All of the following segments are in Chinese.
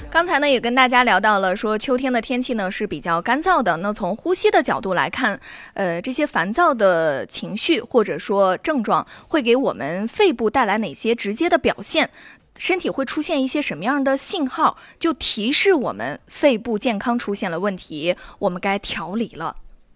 刚才呢也跟大家聊到了说秋天的天气呢是比较干燥的，那从呼吸的角度来看，这些烦躁的情绪或者说症状会给我们肺部带来哪些直接的表现？身体会出现一些什么样的信号，就提示我们肺部健康出现了问题，我们该调理了。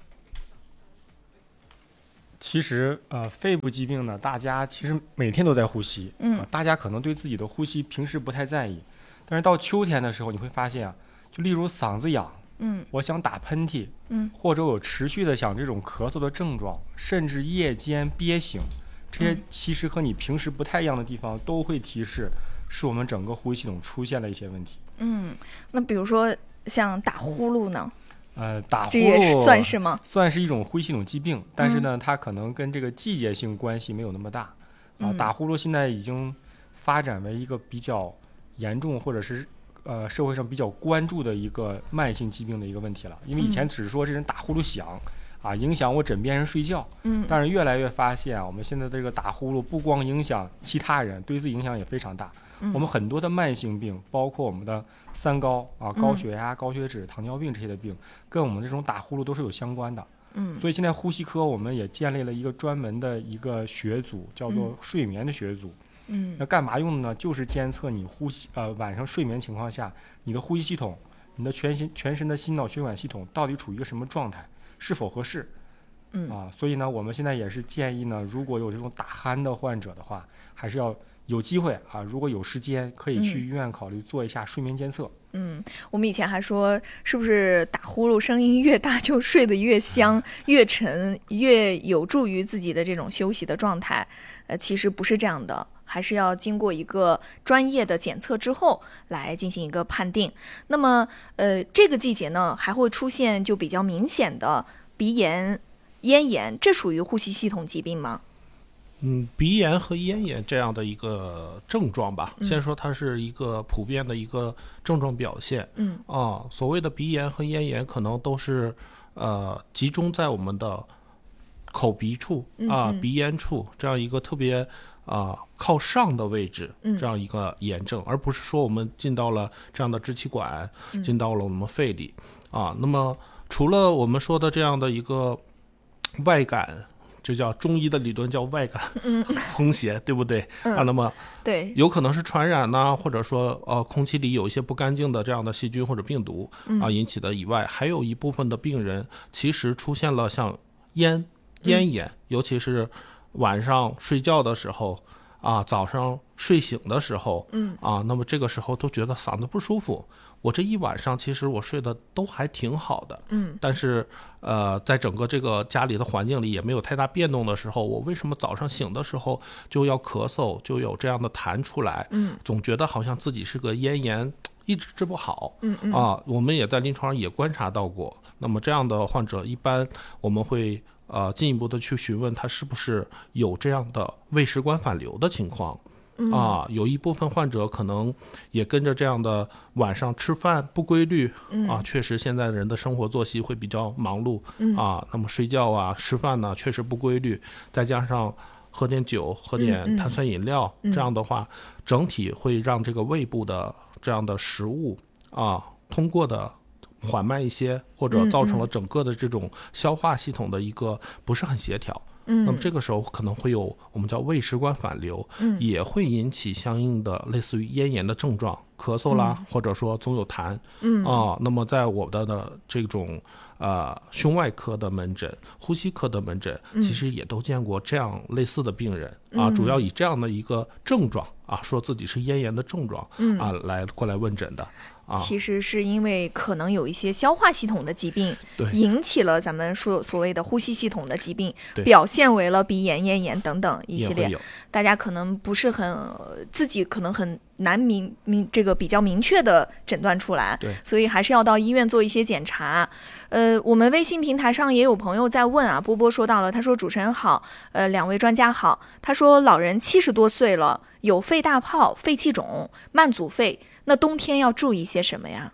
其实肺部疾病呢，大家其实每天都在呼吸，大家可能对自己的呼吸平时不太在意，但是到秋天的时候，你会发现啊，就例如嗓子痒，我想打喷嚏，或者有持续的想这种咳嗽的症状，甚至夜间憋醒，这些其实和你平时不太一样的地方，都会提示是我们整个呼吸系统出现了一些问题。 那比如说像打呼噜呢？ 打呼噜这也算是吗？ 算是一种呼吸系统疾病，但是呢，它可能跟这个季节性关系没有那么大。打呼噜现在已经发展为一个比较严重，或者是社会上比较关注的一个慢性疾病的一个问题了。因为以前只是说这人打呼噜响影响我枕边人睡觉，但是越来越发现我们现在这个打呼噜不光影响其他人，对自己影响也非常大。我们很多的慢性病，包括我们的三高高血压、高血脂、糖尿病这些的病，跟我们这种打呼噜都是有相关的。所以现在呼吸科我们也建立了一个专门的一个学组，叫做睡眠的学组。那干嘛用的呢？就是监测你呼吸晚上睡眠情况下，你的呼吸系统、你的全身的心脑血管系统到底处于一个什么状态，是否合适。所以呢，我们现在也是建议呢，如果有这种打鼾的患者的话，还是要有机会如果有时间，可以去医院考虑做一下睡眠监测。 我们以前还说，是不是打呼噜声音越大就睡得越香、越沉，越有助于自己的这种休息的状态？其实不是这样的，还是要经过一个专业的检测之后来进行一个判定。那么，这个季节呢，还会出现就比较明显的鼻炎、咽炎，这属于呼吸系统疾病吗？ 鼻炎和咽炎这样的一个症状吧，先说它是一个普遍的一个症状表现。所谓的鼻炎和咽炎可能都是集中在我们的口鼻处鼻咽处这样一个特别靠上的位置，这样一个炎症，而不是说我们进到了这样的支气管，进到了我们肺里那么除了我们说的这样的一个外感，就叫中医的理论叫外感风邪，对不对？那么对， 有可能是传染或者说空气里有一些不干净的这样的细菌或者病毒引起的以外，还有一部分的病人其实出现了像咽炎，尤其是晚上睡觉的时候早上睡醒的时候那么这个时候都觉得嗓子不舒服，我这一晚上其实我睡得都还挺好的，但是在整个这个家里的环境里也没有太大变动的时候，我为什么早上醒的时候就要咳嗽，就有这样的痰出来，总觉得好像自己是个咽炎一直治不好我们也在临床上也观察到过。那么这样的患者一般我们会进一步的去询问他是不是有这样的胃食管反流的情况有一部分患者可能也跟着这样的晚上吃饭不规律确实现在人的生活作息会比较忙碌那么睡觉吃饭呢确实不规律，再加上喝点酒喝点碳酸饮料这样的话整体会让这个胃部的这样的食物通过的缓慢一些，或者造成了整个的这种消化系统的一个不是很协调那么这个时候可能会有我们叫胃食管反流也会引起相应的类似于咽炎的症状，咳嗽啦或者说总有痰那么在我的这种胸外科的门诊、呼吸科的门诊其实也都见过这样类似的病人主要以这样的一个症状说自己是咽炎的症状过来问诊的其实是因为可能有一些消化系统的疾病引起了咱们说所谓的呼吸系统的疾病，表现为了鼻炎、咽炎等等一系列，大家可能不是很自己可能很难这个比较明确的诊断出来，所以还是要到医院做一些检查。我们微信平台上也有朋友在问波波说到了，他说主持人好，两位专家好，他说老人70多岁了，有肺大泡、肺气肿、慢阻肺，那冬天要注意些什么呀？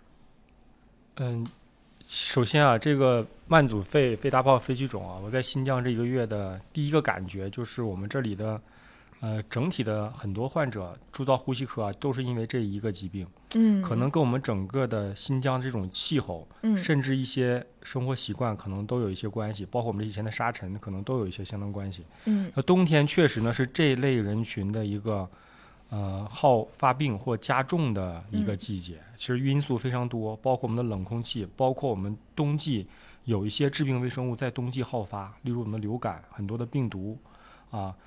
首先这个慢阻肺、肺大泡、肺气肿我在新疆这一个月的第一个感觉就是我们这里的整体的很多患者住到呼吸科啊，都是因为这一个疾病，可能跟我们整个的新疆这种气候，甚至一些生活习惯可能都有一些关系，包括我们以前的沙尘可能都有一些相当关系。那冬天确实呢是这类人群的一个好发病或加重的一个季节，其实因素非常多，包括我们的冷空气，包括我们冬季有一些致病微生物在冬季好发，例如我们的流感，很多的病毒